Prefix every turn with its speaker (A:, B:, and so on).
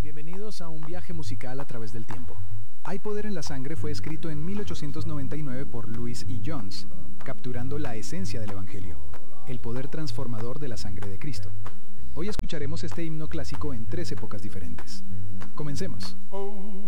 A: Bienvenidos a un viaje musical a través del tiempo. Hay poder en la sangre fue escrito en 1899 por Louis E. Jones, capturando la esencia del Evangelio, el poder transformador de la sangre de Cristo. Hoy escucharemos este himno clásico en 3 épocas diferentes. Comencemos.